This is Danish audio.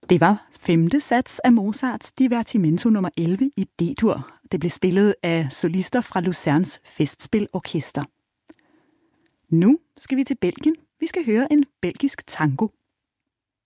Det var femte sats af Mozarts Divertimento nummer 11 i D-dur. Det blev spillet af solister fra Luzerns Festspilorkester. Nu skal vi til Belgien. Vi skal høre en belgisk tango.